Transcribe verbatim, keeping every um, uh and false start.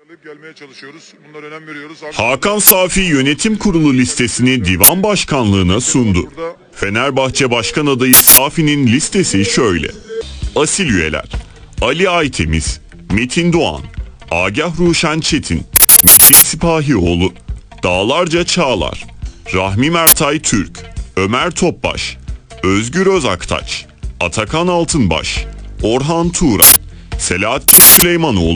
Gelmeye çalışıyoruz. Bunlara önem veriyoruz. Hakan Safi yönetim kurulu listesini divan başkanlığına sundu. Fenerbahçe başkan adayı Safi'nin listesi şöyle. Asil üyeler: Ali Aytemiz, Metin Doğan, Agah Ruşen Çetin, Metin Sipahioğlu, Dağlarca Çağlar, Rahmi Mertay Türk, Ömer Topbaş, Özgür Özaktaş, Atakan Altınbaş, Orhan Tuğra, Selahattin Süleymanoğlu,